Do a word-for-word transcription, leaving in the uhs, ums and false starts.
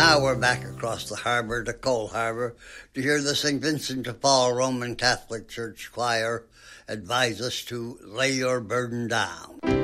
Now we're back across the harbour to Cole Harbour to hear the Saint Vincent de Paul Roman Catholic Church Choir advise us to lay your burden down.